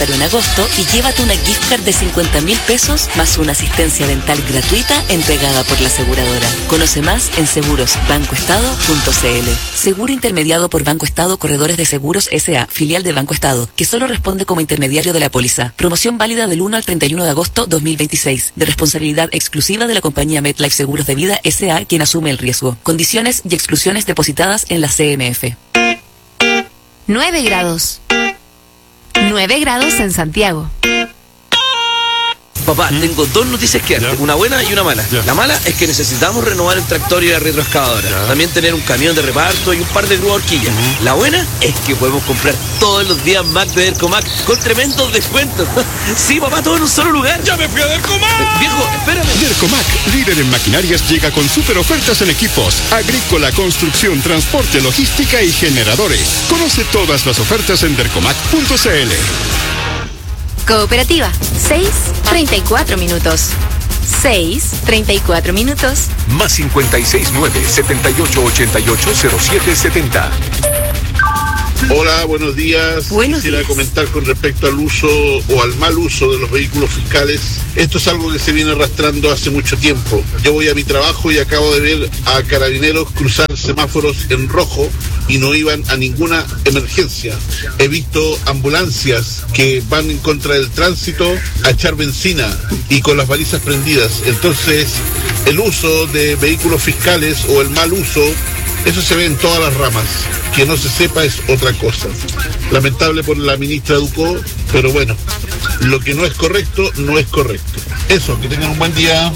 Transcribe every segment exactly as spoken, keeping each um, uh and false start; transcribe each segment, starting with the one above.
aniversario en agosto y llévate una gift card de cincuenta mil pesos más una asistencia dental gratuita entregada por la aseguradora. Conoce más en seguros banco estado punto c l. Seguro intermediado por Banco Estado Corredores de Seguros S A, filial de Banco Estado, que solo responde como intermediario de la póliza. Promoción válida del uno al treinta y uno de agosto dos mil veintiséis, de responsabilidad exclusiva de la compañía MetLife Seguros de Vida S A, quien asume el riesgo. Condiciones y exclusiones depositadas en la C M F. nueve grados. nueve grados en Santiago. Papá, ¿Mm? tengo dos noticias que darte, una buena y una mala. Ya. La mala es que necesitamos renovar el tractor y la retroexcavadora. Ya. También tener un camión de reparto y un par de grúas horquillas. Uh-huh. La buena es que podemos comprar todos los días Mac de Dercomac con tremendos descuentos. Sí, papá, todo en un solo lugar. ¡Ya me fui a Dercomac! Eh, viejo, espérame. Dercomac, líder en maquinarias, llega con super ofertas en equipos agrícola, construcción, transporte, logística y generadores. Conoce todas las ofertas en dercomac punto c l. Cooperativa, seis, treinta y cuatro minutos. seis, treinta y cuatro minutos. Más cincuenta y seis nueve, setenta y ocho ochenta y ocho, cero siete setenta. Hola, buenos días. Buenos Quisiera días. comentar con respecto al uso o al mal uso de los vehículos fiscales. Esto es algo que se viene arrastrando hace mucho tiempo. Yo voy a mi trabajo y acabo de ver a carabineros cruzar semáforos en rojo y no iban a ninguna emergencia. He visto ambulancias que van en contra del tránsito a echar benzina y con las balizas prendidas. Entonces, el uso de vehículos fiscales o el mal uso, eso se ve en todas las ramas. Que no se sepa es otra cosa. Lamentable por la ministra Ducó, pero bueno, lo que no es correcto, no es correcto. Eso, que tengan un buen día.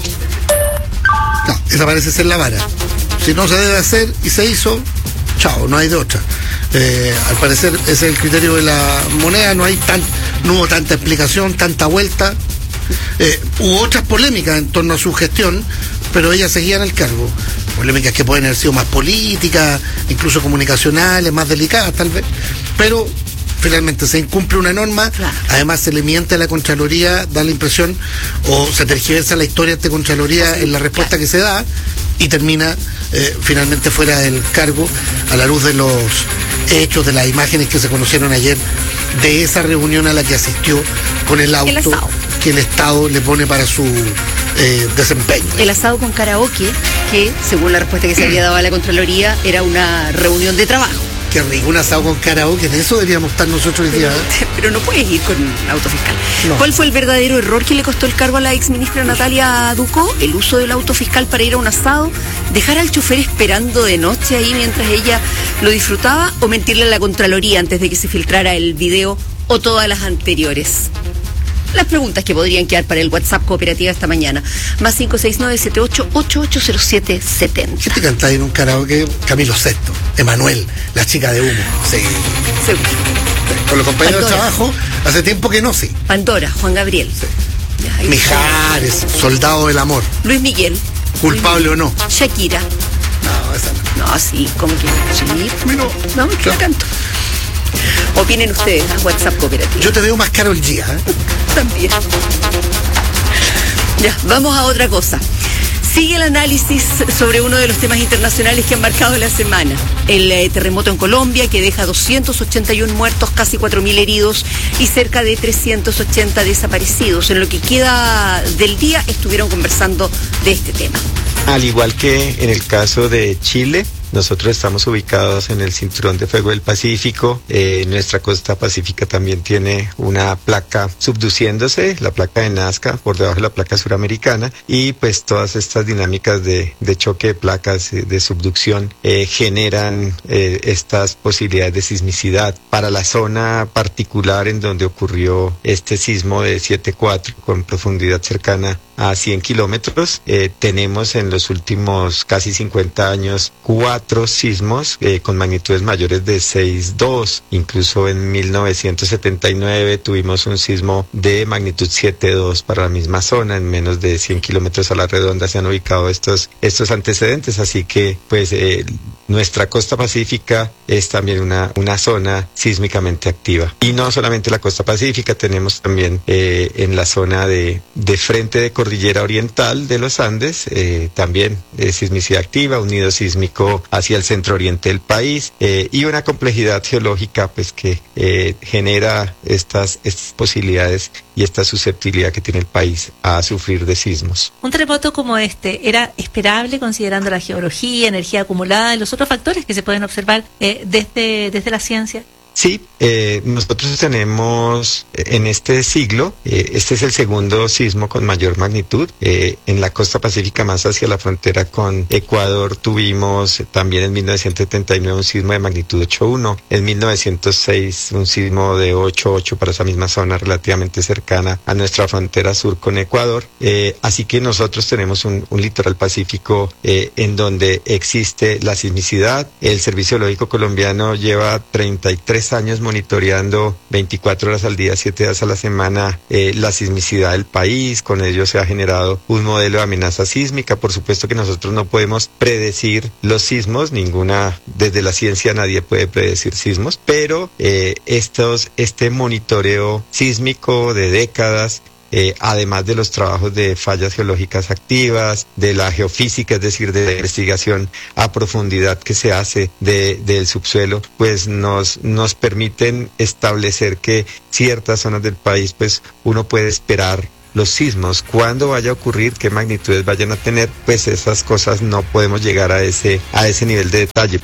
No, esa parece ser la vara. Si no se debe hacer y se hizo, chao, no hay de otra. Eh, al parecer ese es el criterio de la moneda, no hay tan, no hubo tanta explicación, tanta vuelta. Eh, hubo otras polémicas en torno a su gestión, pero ella seguía en el cargo. Polémicas que pueden haber sido más políticas, incluso comunicacionales, más delicadas tal vez, pero finalmente se incumple una norma, claro. Además se le miente a la Contraloría, da la impresión, o se tergiversa la historia de Contraloría en la respuesta que se da, y termina eh, finalmente fuera del cargo a la luz de los hechos, de las imágenes que se conocieron ayer, de esa reunión a la que asistió con el auto el que el Estado le pone para su eh, desempeño. El asado con karaoke, que según la respuesta que se había dado a la Contraloría, era una reunión de trabajo. Qué rico, un asado con karaoke, de eso deberíamos estar nosotros hoy día. Pero, pero no puedes ir con un auto fiscal. No. ¿Cuál fue el verdadero error que le costó el cargo a la exministra Natalia Ducó? El uso del auto fiscal para ir a un asado, dejar al chofer esperando de noche ahí mientras ella lo disfrutaba, o mentirle a la Contraloría antes de que se filtrara el video, o todas las anteriores. Las preguntas que podrían quedar para el WhatsApp Cooperativa esta mañana. Más cinco seis nueve siete ocho ocho ocho cero siete siete cero. ¿Qué te cantaba en un karaoke? Camilo Sesto, Emanuel, la chica de humo. Sí. Seguro. Con los compañeros Pandora. de trabajo, hace tiempo que no, sí. Pandora, Juan Gabriel. Sí. Ya, Mijares, Soldado del Amor. Luis Miguel. Culpable Luis Miguel. o no. Shakira. No, esa no. No, sí, ¿cómo que sí? Mira, No, ¿qué claro. canto? Opinen ustedes a WhatsApp Cooperativa. Yo te veo más Karol G, ¿eh? También. Ya, vamos a otra cosa. Sigue el análisis sobre uno de los temas internacionales que han marcado la semana. El eh, terremoto en Colombia, que deja doscientos ochenta y uno muertos, casi cuatro mil heridos y cerca de trescientos ochenta desaparecidos. En lo que queda del día estuvieron conversando de este tema. Al igual que en el caso de Chile, nosotros estamos ubicados en el cinturón de fuego del Pacífico. Eh, nuestra costa pacífica también tiene una placa subduciéndose, la placa de Nazca, por debajo de la placa suramericana, y pues todas estas dinámicas de, de choque de placas, de subducción, eh, generan eh, estas posibilidades de sismicidad. Para la zona particular en donde ocurrió este sismo de siete punto cuatro con profundidad cercana a cien kilómetros, eh, tenemos en los últimos casi cincuenta años cuatro sismos eh, con magnitudes mayores de seis punto dos. Incluso en mil novecientos setenta y nueve tuvimos un sismo de magnitud siete punto dos para la misma zona. En menos de cien kilómetros a la redonda se han ubicado estos, estos antecedentes, así que pues eh, nuestra costa pacífica es también una, una zona sísmicamente activa. Y no solamente la costa pacífica, tenemos también eh, en la zona de, de frente de cordillera oriental de los Andes, eh, también eh, sismicidad activa, un nido sísmico hacia el centro oriente del país eh, y una complejidad geológica pues que eh, genera estas, estas posibilidades y esta susceptibilidad que tiene el país a sufrir de sismos. Un terremoto como este era esperable considerando la geología, energía acumulada y los otros factores que se pueden observar eh, desde, desde la ciencia. Sí, eh, nosotros tenemos en este siglo, eh, este es el segundo sismo con mayor magnitud. Eh, en la costa pacífica, más hacia la frontera con Ecuador, tuvimos también en mil novecientos setenta y nueve un sismo de magnitud ocho punto uno. En mil novecientos seis un sismo de ocho punto ocho para esa misma zona relativamente cercana a nuestra frontera sur con Ecuador. Eh, así que nosotros tenemos un, un litoral pacífico eh, en donde existe la sismicidad. El Servicio Geológico Colombiano lleva treinta y tres años monitoreando veinticuatro horas al día, siete días a la semana eh, la sismicidad del país. Con ello se ha generado un modelo de amenaza sísmica. Por supuesto que nosotros no podemos predecir los sismos, ninguna, desde la ciencia nadie puede predecir sismos, pero eh, estos, este monitoreo sísmico de décadas, Eh, además de los trabajos de fallas geológicas activas, de la geofísica, es decir, de la investigación a profundidad que se hace de, del subsuelo, pues nos, nos permiten establecer que ciertas zonas del país, pues uno puede esperar los sismos. Cuándo vaya a ocurrir, qué magnitudes vayan a tener, pues esas cosas no podemos llegar a ese, a ese nivel de detalle.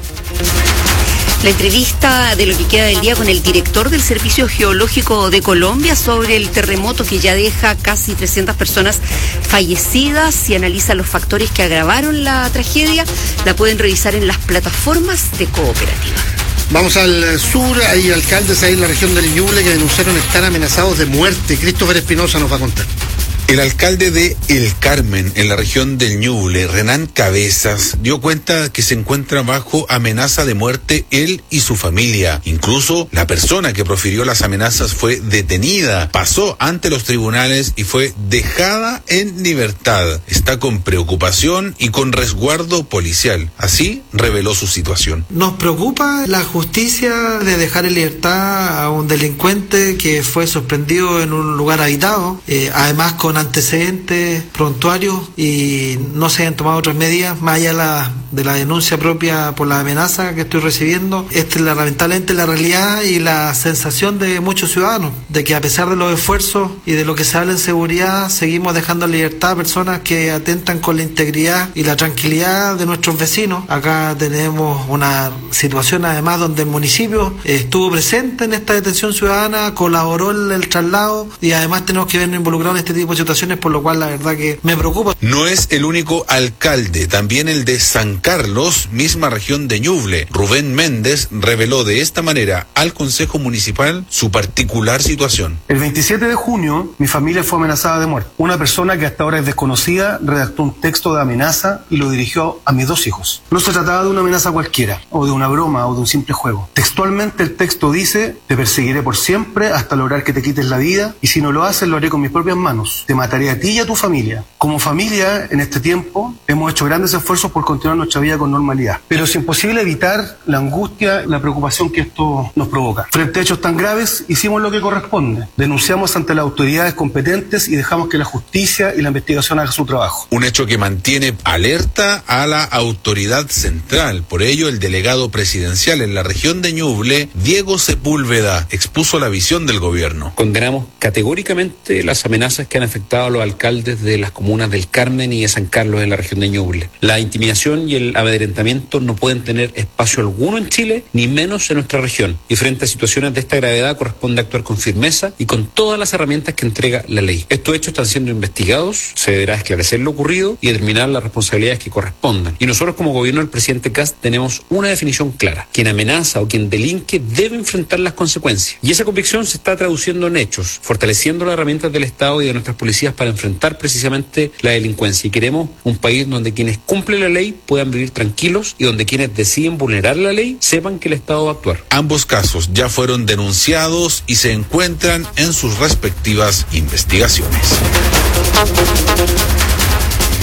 La entrevista de lo que queda del día con el director del Servicio Geológico de Colombia sobre el terremoto que ya deja casi trescientas personas fallecidas y analiza los factores que agravaron la tragedia, la pueden revisar en las plataformas de Cooperativa. Vamos al sur, hay alcaldes ahí en la región del Ñuble que denunciaron estar amenazados de muerte. Christopher Espinosa nos va a contar. El alcalde de El Carmen, en la región del Ñuble, Renán Cabezas, dio cuenta que se encuentra bajo amenaza de muerte él y su familia. Incluso la persona que profirió las amenazas fue detenida, pasó ante los tribunales y fue dejada en libertad. Está con preocupación y con resguardo policial. Así reveló su situación. Nos preocupa la justicia de dejar en libertad a un delincuente que fue sorprendido en un lugar habitado, eh, además con antecedentes prontuarios, y no se han tomado otras medidas más allá de la, de la denuncia propia por la amenaza que estoy recibiendo. Esta es la, lamentablemente la realidad y la sensación de muchos ciudadanos, de que a pesar de los esfuerzos y de lo que se habla en seguridad, seguimos dejando en libertad a personas que atentan con la integridad y la tranquilidad de nuestros vecinos. Acá tenemos una situación además donde el municipio estuvo presente en esta detención ciudadana, colaboró en el traslado, y además tenemos que vernos involucrados en este tipo de situaciones, por lo cual la verdad que me preocupa. No es el único alcalde, también el de San Carlos, misma región de Ñuble, Rubén Méndez, reveló de esta manera al Consejo Municipal su particular situación. El veintisiete de junio, mi familia fue amenazada de muerte. Una persona que hasta ahora es desconocida redactó un texto de amenaza y lo dirigió a mis dos hijos. No se trataba de una amenaza cualquiera, o de una broma, o de un simple juego. Textualmente el texto dice: te perseguiré por siempre hasta lograr que te quites la vida, y si no lo haces lo haré con mis propias manos. Te mataré a ti y a tu familia. Como familia, en este tiempo, hemos hecho grandes esfuerzos por continuar nuestra vida con normalidad. Pero es imposible evitar la angustia y la preocupación que esto nos provoca. Frente a hechos tan graves, hicimos lo que corresponde. Denunciamos ante las autoridades competentes y dejamos que la justicia y la investigación hagan su trabajo. Un hecho que mantiene alerta a la autoridad central. Por ello, el delegado presidencial en la región de Ñuble, Diego Sepúlveda, expuso la visión del gobierno. Condenamos categóricamente las amenazas que han afectado a los alcaldes de las comunas del Carmen y de San Carlos en la región de Ñuble. La intimidación y el amedrentamiento no pueden tener espacio alguno en Chile, ni menos en nuestra región. Y frente a situaciones de esta gravedad corresponde actuar con firmeza y con todas las herramientas que entrega la ley. Estos hechos están siendo investigados, se deberá esclarecer lo ocurrido y determinar las responsabilidades que correspondan. Y nosotros como gobierno del presidente Kast tenemos una definición clara. Quien amenaza o quien delinque debe enfrentar las consecuencias. Y esa convicción se está traduciendo en hechos, fortaleciendo las herramientas del Estado y de nuestras policías para enfrentar precisamente la delincuencia. Y queremos un país donde quienes cumplen la ley puedan vivir tranquilos y donde quienes deciden vulnerar la ley sepan que el Estado va a actuar. Ambos casos ya fueron denunciados y se encuentran en sus respectivas investigaciones.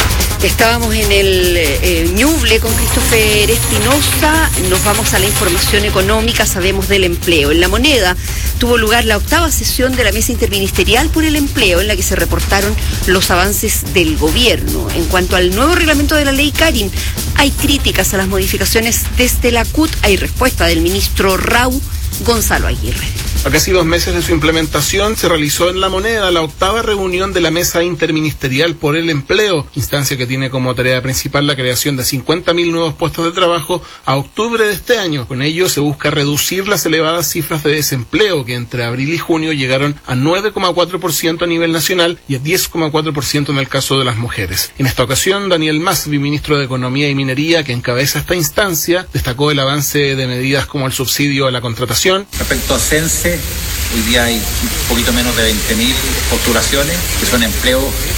Estábamos en el eh, Ñuble con Christopher Espinosa. Nos vamos a la información económica, sabemos del empleo. En La Moneda tuvo lugar la octava sesión de la Mesa Interministerial por el Empleo, en la que se reportaron los avances del gobierno. En cuanto al nuevo reglamento de la ley Karin, hay críticas a las modificaciones desde la C U T. Hay respuesta del ministro Rau, Gonzalo Aguirre. A casi dos meses de su implementación se realizó en La Moneda la octava reunión de la Mesa Interministerial por el Empleo, instancia que tiene como tarea principal la creación de cincuenta mil nuevos puestos de trabajo a octubre de este año. Con ello se busca reducir las elevadas cifras de desempleo que entre abril y junio llegaron a nueve coma cuatro por ciento a nivel nacional y a diez coma cuatro por ciento en el caso de las mujeres. En esta ocasión, Daniel Masvi, ministro de Economía y Minería, que encabeza esta instancia, destacó el avance de medidas como el subsidio a la contratación. Respecto a CENSE, hoy día hay un poquito menos de veinte mil postulaciones que son empleos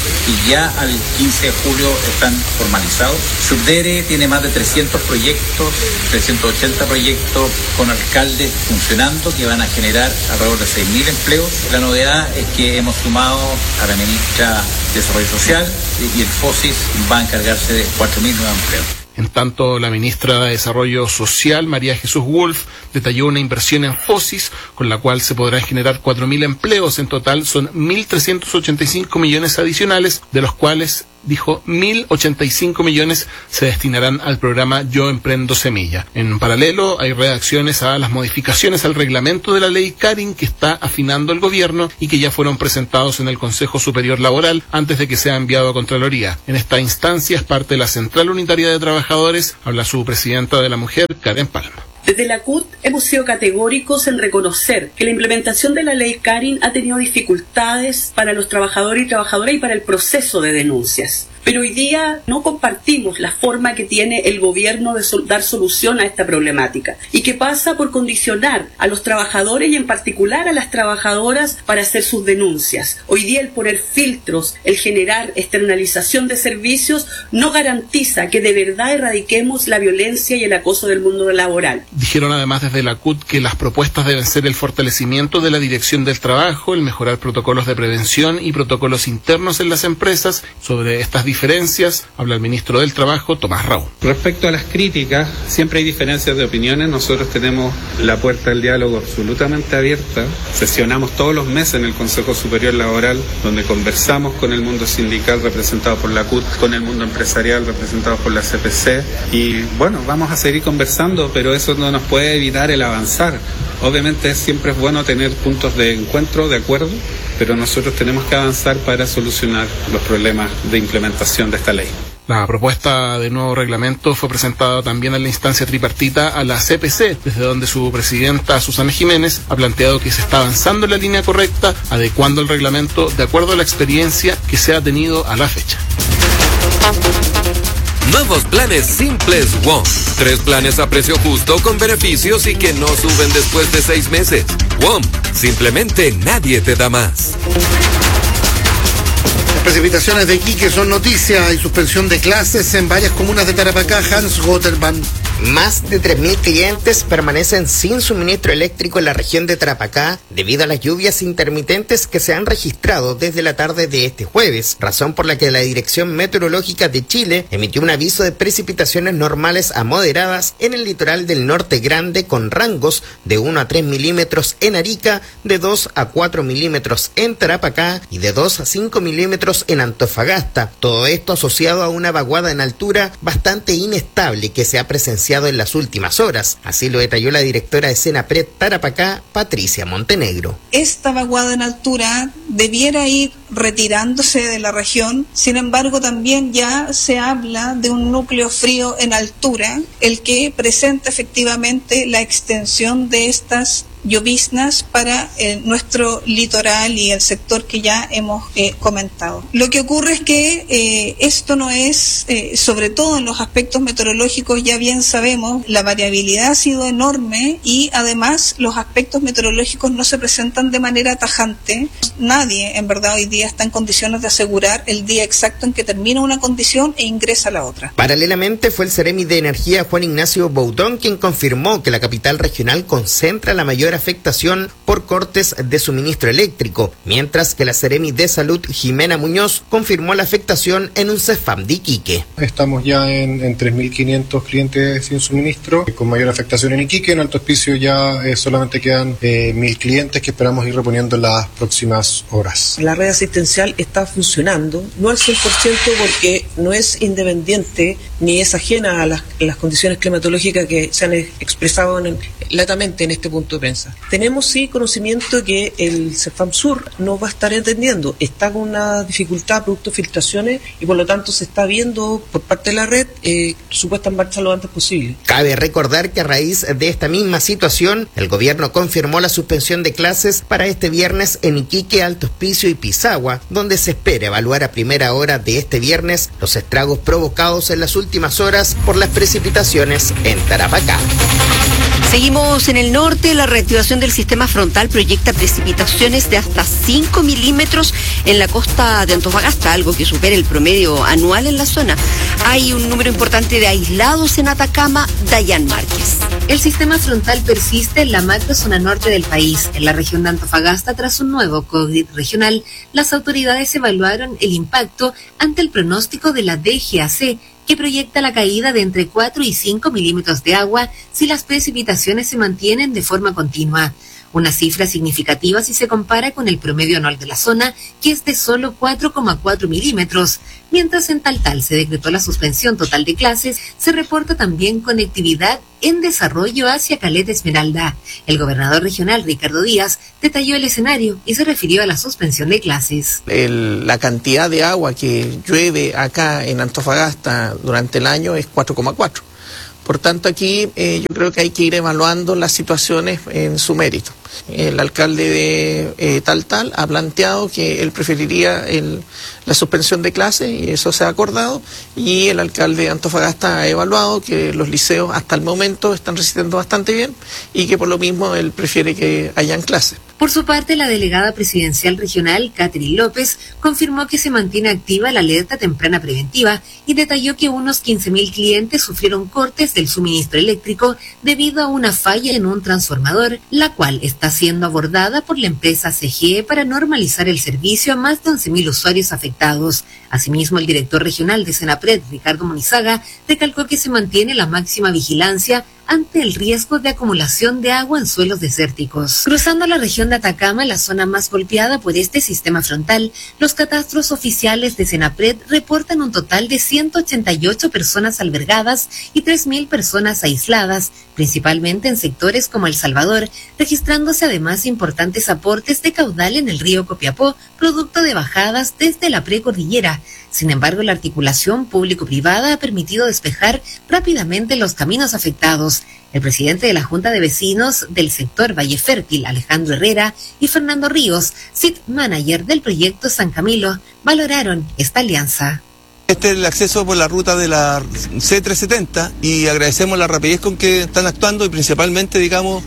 y ya al quince de julio están formalizados. Subdere tiene más de trescientos proyectos, trescientos ochenta proyectos con alcaldes funcionando que van a generar alrededor de seis mil empleos. La novedad es que hemos sumado a la ministra de Desarrollo Social y el FOSIS va a encargarse de cuatro mil nuevos empleos. En tanto, la ministra de Desarrollo Social, María Jesús Wolf, detalló una inversión en FOSIS con la cual se podrán generar cuatro mil empleos. En total son mil trescientos ochenta y cinco millones adicionales, de los cuales, dijo, mil ochenta y cinco millones se destinarán al programa Yo Emprendo Semilla. En paralelo, hay redacciones a las modificaciones al reglamento de la ley Karin que está afinando el gobierno y que ya fueron presentados en el Consejo Superior Laboral antes de que sea enviado a Contraloría. En esta instancia es parte de la Central Unitaria de Trabajadores, habla su presidenta de la mujer, Karen Palma. Desde la C U T hemos sido categóricos en reconocer que la implementación de la ley Karin ha tenido dificultades para los trabajadores y trabajadoras y para el proceso de denuncias. Pero hoy día no compartimos la forma que tiene el gobierno de sol- dar solución a esta problemática y que pasa por condicionar a los trabajadores y en particular a las trabajadoras para hacer sus denuncias. Hoy día el poner filtros, el generar externalización de servicios no garantiza que de verdad erradiquemos la violencia y el acoso del mundo laboral. Dijeron además desde la C U T que las propuestas deben ser el fortalecimiento de la dirección del trabajo, el mejorar protocolos de prevención y protocolos internos en las empresas. Sobre estas diferencias habla el ministro del Trabajo, Tomás Rau. Respecto a las críticas, siempre hay diferencias de opiniones. Nosotros tenemos la puerta del diálogo absolutamente abierta. Sesionamos todos los meses en el Consejo Superior Laboral, donde conversamos con el mundo sindical representado por la C U T, con el mundo empresarial representado por la C P C. Y bueno, vamos a seguir conversando, pero eso no nos puede evitar el avanzar. Obviamente siempre es bueno tener puntos de encuentro, de acuerdo, pero nosotros tenemos que avanzar para solucionar los problemas de implementación de esta ley. La propuesta de nuevo reglamento fue presentada también en la instancia tripartita a la C P C, desde donde su presidenta, Susana Jiménez, ha planteado que se está avanzando en la línea correcta, adecuando el reglamento de acuerdo a la experiencia que se ha tenido a la fecha. Nuevos planes simples WOM. Tres planes a precio justo con beneficios y que no suben después de seis meses. WOM, simplemente nadie te da más. Las precipitaciones de Iquique son noticia. Hay suspensión de clases en varias comunas de Tarapacá. Hans Gotterman. Más de tres mil clientes permanecen sin suministro eléctrico en la región de Tarapacá debido a las lluvias intermitentes que se han registrado desde la tarde de este jueves, razón por la que la Dirección Meteorológica de Chile emitió un aviso de precipitaciones normales a moderadas en el litoral del Norte Grande con rangos de uno a tres milímetros en Arica, de dos a cuatro milímetros en Tarapacá y de dos a cinco milímetros en Antofagasta. Todo esto asociado a una vaguada en altura bastante inestable que se ha presenciado en las últimas horas. Así lo detalló la directora de Senapred Tarapacá, Patricia Montenegro. Esta vaguada en altura debiera ir retirándose de la región, sin embargo también ya se habla de un núcleo frío en altura, el que presenta efectivamente la extensión de estas lloviznas para eh, nuestro litoral y el sector que ya hemos eh, comentado. Lo que ocurre es que eh, esto no es, eh, sobre todo en los aspectos meteorológicos, ya bien sabemos, la variabilidad ha sido enorme y además los aspectos meteorológicos no se presentan de manera tajante. Nadie, en verdad, hoy día día está en condiciones de asegurar el día exacto en que termina una condición e ingresa la otra. Paralelamente fue el Seremi de Energía Juan Ignacio Boutón quien confirmó que la capital regional concentra la mayor afectación por cortes de suministro eléctrico, mientras que la Seremi de Salud Jimena Muñoz confirmó la afectación en un CEFAM de Iquique. Estamos ya en, en tres mil quinientos clientes sin suministro, con mayor afectación en Iquique. En Alto Hospicio ya eh, solamente quedan eh, mil clientes que esperamos ir reponiendo en las próximas horas. La red asistencial está funcionando, no al cien por ciento porque no es independiente ni es ajena a las, las condiciones climatológicas que se han expresado en, latamente en este punto de prensa. Tenemos sí conocimiento que el CEFAM Sur no va a estar entendiendo, está con una dificultad producto de filtraciones y por lo tanto se está viendo por parte de la red eh, su puesta en marcha lo antes posible. Cabe recordar que a raíz de esta misma situación, el gobierno confirmó la suspensión de clases para este viernes en Iquique, Alto Hospicio y Pisagua, donde se espera evaluar a primera hora de este viernes los estragos provocados en las últimas horas por las precipitaciones en Tarapacá. Seguimos en el norte. La reactivación del sistema frontal proyecta precipitaciones de hasta cinco milímetros en la costa de Antofagasta, algo que supera el promedio anual en la zona. Hay un número importante de aislados en Atacama. Dayan Márquez. El sistema frontal persiste en la macrozona norte del país. En la región de Antofagasta, tras un nuevo COVID regional, las autoridades evaluaron el impacto ante el pronóstico de la D G A C, que proyecta la caída de entre cuatro y cinco milímetros de agua si las precipitaciones se mantienen de forma continua. Una cifra significativa si se compara con el promedio anual de la zona, que es de solo cuatro coma cuatro milímetros. Mientras en Taltal se decretó la suspensión total de clases, se reporta también conectividad en desarrollo hacia Caleta Esmeralda. El gobernador regional, Ricardo Díaz, detalló el escenario y se refirió a la suspensión de clases. El, la cantidad de agua que llueve acá en Antofagasta durante el año es cuatro coma cuatro. Por tanto, aquí eh, yo creo que hay que ir evaluando las situaciones en su mérito. El alcalde de eh, Taltal ha planteado que él preferiría el, la suspensión de clases y eso se ha acordado, y el alcalde de Antofagasta ha evaluado que los liceos hasta el momento están resistiendo bastante bien y que por lo mismo él prefiere que hayan clases. Por su parte, la delegada presidencial regional, Catherine López, confirmó que se mantiene activa la alerta temprana preventiva y detalló que unos quince mil clientes sufrieron cortes del suministro eléctrico debido a una falla en un transformador, la cual está siendo abordada por la empresa C G E para normalizar el servicio a más de once mil usuarios afectados. Asimismo, el director regional de Senapred, Ricardo Monizaga, recalcó que se mantiene la máxima vigilancia ante el riesgo de acumulación de agua en suelos desérticos. Cruzando la región de Atacama, la zona más golpeada por este sistema frontal, los catastros oficiales de Senapred reportan un total de ciento ochenta y ocho personas albergadas y tres mil personas aisladas, principalmente en sectores como El Salvador, registrándose además importantes aportes de caudal en el río Copiapó, producto de bajadas desde la precordillera. Sin embargo, la articulación público-privada ha permitido despejar rápidamente los caminos afectados. El presidente de la Junta de Vecinos del sector Valle Fértil, Alejandro Herrera, y Fernando Ríos, S I T Manager del proyecto San Camilo, valoraron esta alianza. Este es el acceso por la ruta de la C trescientos setenta y agradecemos la rapidez con que están actuando y principalmente, digamos,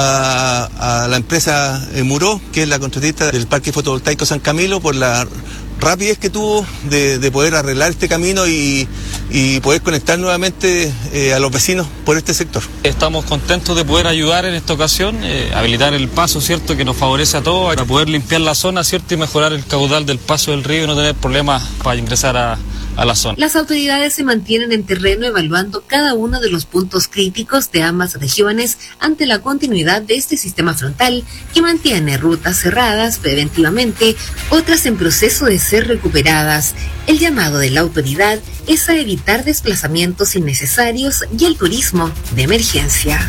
a, a la empresa Muró, que es la contratista del Parque Fotovoltaico San Camilo, por la rapidez que tuvo de, de poder arreglar este camino y, y poder conectar nuevamente eh, a los vecinos por este sector. Estamos contentos de poder ayudar en esta ocasión, eh, habilitar el paso, ¿cierto?, que nos favorece a todos, para poder limpiar la zona, ¿cierto?, y mejorar el caudal del paso del río y no tener problemas para ingresar a a la zona. Las autoridades se mantienen en terreno evaluando cada uno de los puntos críticos de ambas regiones ante la continuidad de este sistema frontal que mantiene rutas cerradas preventivamente, otras en proceso de ser recuperadas. El llamado de la autoridad es a evitar desplazamientos innecesarios y el turismo de emergencia.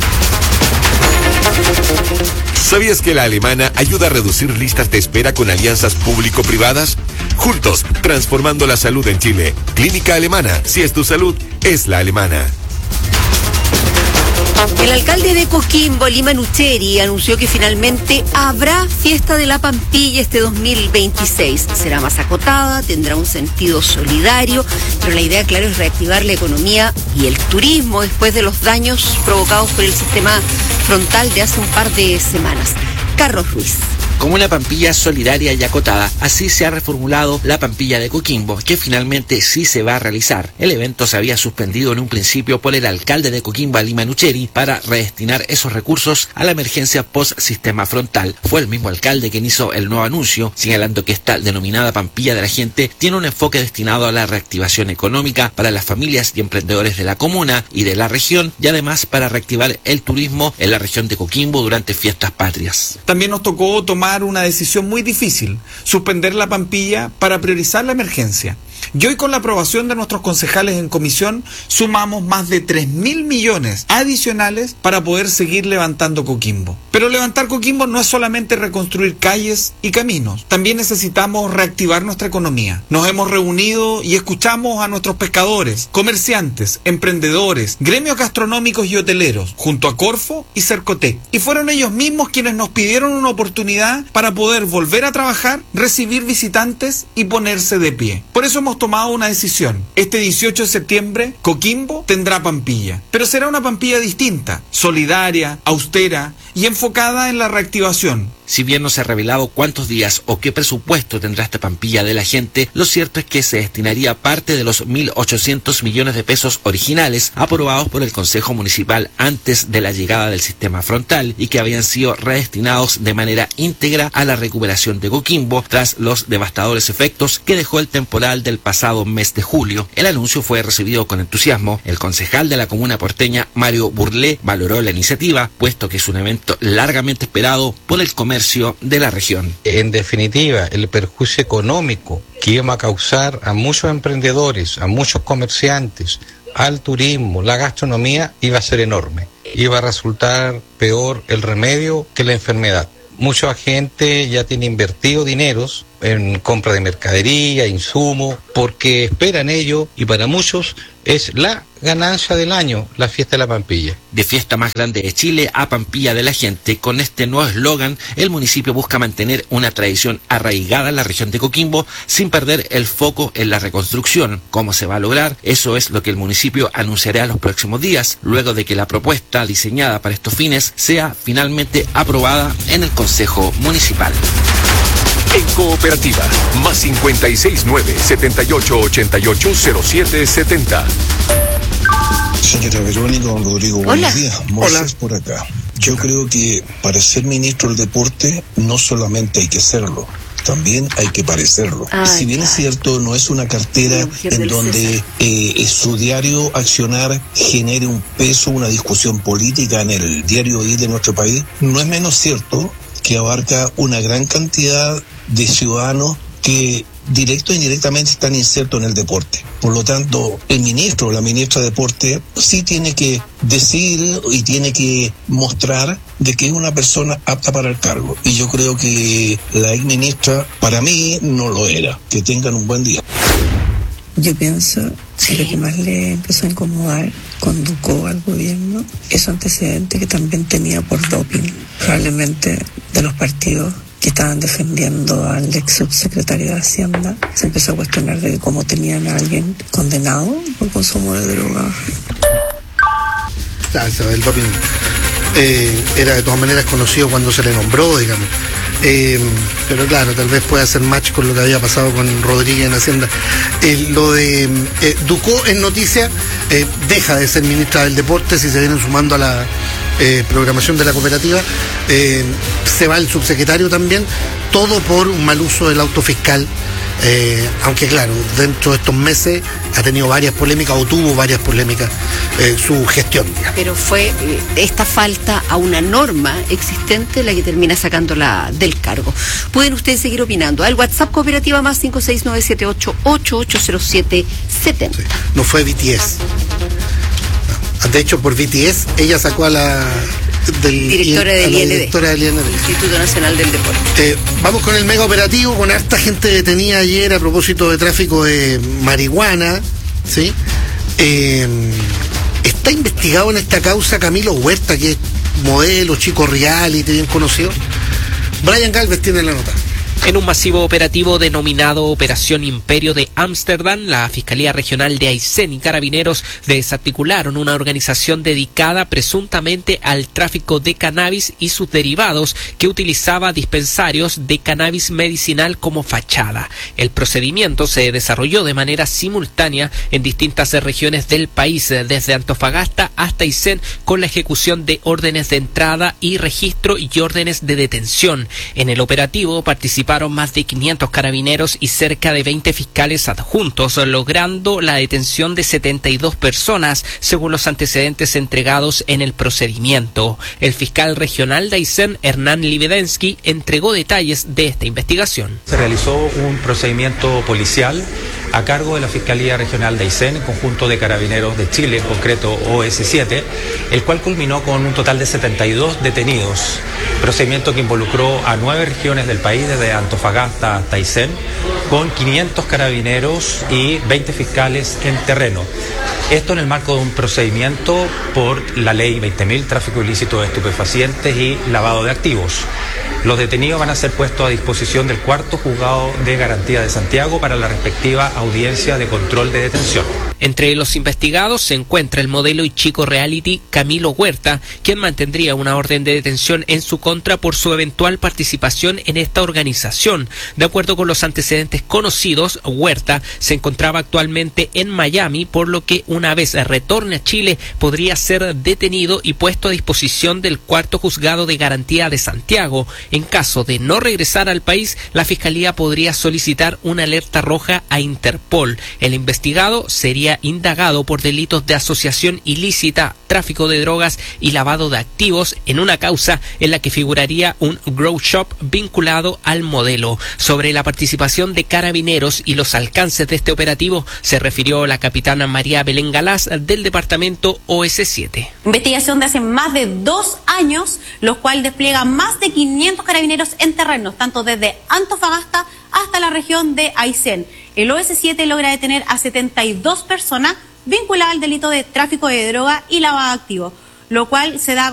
¿Sabías que la Alemana ayuda a reducir listas de espera con alianzas público-privadas? Juntos, transformando la salud en Chile. Clínica Alemana. Si es tu salud, es la alemana. El alcalde de Coquimbo, Lima Nucheri, anunció que finalmente habrá fiesta de la Pampilla este dos mil veintiséis. Será más acotada, tendrá un sentido solidario, pero la idea, claro, es reactivar la economía y el turismo después de los daños provocados por el sistema frontal de hace un par de semanas. Carlos Ruiz. Como una Pampilla solidaria y acotada, así se ha reformulado la Pampilla de Coquimbo, que finalmente sí se va a realizar. El evento se había suspendido en un principio por el alcalde de Coquimbo, Ali Manucheri, para redestinar esos recursos a la emergencia post-sistema frontal. Fue el mismo alcalde quien hizo el nuevo anuncio, señalando que esta denominada Pampilla de la Gente tiene un enfoque destinado a la reactivación económica para las familias y emprendedores de la comuna y de la región, y además para reactivar el turismo en la región de Coquimbo durante fiestas patrias. También nos tocó tomar una decisión muy difícil, suspender la Pampilla para priorizar la emergencia. Y hoy, con la aprobación de nuestros concejales en comisión, sumamos más de tres mil millones adicionales para poder seguir levantando Coquimbo. Pero levantar Coquimbo no es solamente reconstruir calles y caminos, también necesitamos reactivar nuestra economía. Nos hemos reunido y escuchamos a nuestros pescadores, comerciantes, emprendedores, gremios gastronómicos y hoteleros, junto a Corfo y Cercotec. Y fueron ellos mismos quienes nos pidieron una oportunidad para poder volver a trabajar, recibir visitantes y ponerse de pie. Por eso hemos tomado una decisión. Este dieciocho de septiembre, Coquimbo tendrá Pampilla, pero será una Pampilla distinta, solidaria, austera y enfocada en la reactivación. Si bien no se ha revelado cuántos días o qué presupuesto tendrá esta Pampilla de la Gente, lo cierto es que se destinaría parte de los mil ochocientos millones de pesos originales aprobados por el Consejo Municipal antes de la llegada del sistema frontal y que habían sido redestinados de manera íntegra a la recuperación de Coquimbo tras los devastadores efectos que dejó el temporal del pasado mes de julio. El anuncio fue recibido con entusiasmo. El concejal de la comuna porteña, Mario Burlé, valoró la iniciativa, puesto que es un evento largamente esperado por el comercio de la región. En definitiva, el perjuicio económico que iba a causar a muchos emprendedores, a muchos comerciantes, al turismo, la gastronomía, iba a ser enorme. Iba a resultar peor el remedio que la enfermedad. Mucha gente ya tiene invertido dineros en compra de mercadería, insumos, porque esperan ello, y para muchos es la ganancia del año, la fiesta de la Pampilla. De fiesta más grande de Chile a Pampilla de la Gente, con este nuevo eslogan, el municipio busca mantener una tradición arraigada en la región de Coquimbo sin perder el foco en la reconstrucción. ¿Cómo se va a lograr? Eso es lo que el municipio anunciará en los próximos días, luego de que la propuesta diseñada para estos fines sea finalmente aprobada en el Consejo Municipal. En Cooperativa, más cincuenta y seis nueve, setenta y ocho ochenta y ocho cero siete setenta. Señora Verónica, don Rodrigo, Hola. buenos días. Moisés por acá. Yo creo que para ser ministro del deporte no solamente hay que serlo, también hay que parecerlo. Ay, si bien claro. es cierto, no es una cartera en donde eh, su diario accionar genere un peso, una discusión política en el diario I de nuestro país, no es menos cierto que abarca una gran cantidad de ciudadanos que directo e indirectamente están insertos en el deporte. Por lo tanto, el ministro o la ministra de Deporte sí tiene que decir y tiene que mostrar de que es una persona apta para el cargo. Y yo creo que la ex ministra, para mí, no lo era. Que tengan un buen día. Yo pienso que lo que más le empezó a incomodar conducó al gobierno es su antecedente que también tenía por doping, probablemente de los partidos que estaban defendiendo al ex subsecretario de Hacienda. Se empezó a cuestionar de cómo tenían a alguien condenado por consumo de drogas. Claro, el doping eh, era de todas maneras conocido cuando se le nombró, digamos. Eh, pero claro, tal vez pueda hacer match con lo que había pasado con Rodríguez en Hacienda. Eh, lo de eh, Ducó en noticia, eh, deja de ser ministra del Deporte si se vienen sumando a la eh, programación de la cooperativa. Eh, se va el subsecretario también, todo por un mal uso del auto fiscal. Eh, aunque claro, dentro de estos meses ha tenido varias polémicas o tuvo varias polémicas eh, su gestión. Pero fue eh, esta falta a una norma existente la que termina sacándola del cargo. Pueden ustedes seguir opinando al WhatsApp Cooperativa más cinco seis nueve siete ocho ocho ocho cero siete setenta. Sí, no fue B T S. De hecho, por B T S ella sacó a la del, directora del I N D, directora del I N D, Instituto Nacional del Deporte. Eh, vamos con el mega operativo, con harta gente detenida ayer a propósito de tráfico de marihuana, ¿sí? Eh, está investigado en esta causa Camilo Huerta, que es modelo, chico reality, bien conocido. Brian Galvez tiene la nota. En un masivo operativo denominado Operación Imperio de Ámsterdam, la Fiscalía Regional de Aysén y Carabineros desarticularon una organización dedicada presuntamente al tráfico de cannabis y sus derivados que utilizaba dispensarios de cannabis medicinal como fachada. El procedimiento se desarrolló de manera simultánea en distintas regiones del país, desde Antofagasta hasta Aysén, con la ejecución de órdenes de entrada y registro y órdenes de detención. En el operativo participaron más de quinientos carabineros y cerca de veinte fiscales adjuntos, logrando la detención de setenta y dos personas, según los antecedentes entregados en el procedimiento. El fiscal regional de Aysén, Hernán Livedensky, entregó detalles de esta investigación. Se realizó un procedimiento policial a cargo de la Fiscalía Regional de Aysén, en conjunto de Carabineros de Chile, en concreto O S siete, el cual culminó con un total de setenta y dos detenidos. Procedimiento que involucró a nueve regiones del país, desde Antofagasta hasta Aysén, con quinientos carabineros y veinte fiscales en terreno. Esto en el marco de un procedimiento por la ley veinte mil, tráfico ilícito de estupefacientes y lavado de activos. Los detenidos van a ser puestos a disposición del cuarto juzgado de garantía de Santiago para la respectiva audiencia de control de detención. Entre los investigados se encuentra el modelo y chico reality Camilo Huerta, quien mantendría una orden de detención en su contra por su eventual participación en esta organización. De acuerdo con los antecedentes conocidos, Huerta se encontraba actualmente en Miami, por lo que una vez retorne a Chile podría ser detenido y puesto a disposición del cuarto juzgado de garantía de Santiago. En caso de no regresar al país, la Fiscalía podría solicitar una alerta roja a Interpol. El investigado sería indagado por delitos de asociación ilícita, tráfico de drogas y lavado de activos en una causa en la que figuraría un grow shop vinculado al modelo. Sobre la participación de carabineros y los alcances de este operativo se refirió la capitana María Belén Galás del departamento O S siete. Investigación de hace más de dos años, los cuales despliega más de quinientos carabineros en terrenos, tanto desde Antofagasta hasta la región de Aysén. El O S siete logra detener a setenta y dos personas vinculadas al delito de tráfico de droga y lavado de activos, lo cual se da